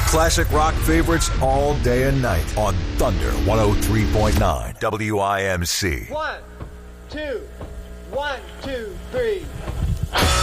Classic rock favorites all day and night on Thunder 103.9 WIMC. 1, 2, 1, 2, 3.